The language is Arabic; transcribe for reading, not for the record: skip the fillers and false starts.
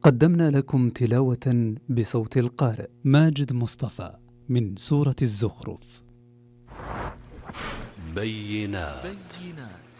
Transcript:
قدمنا لكم تلاوة بصوت القارئ ماجد مصطفى من سورة الزخرف. بينات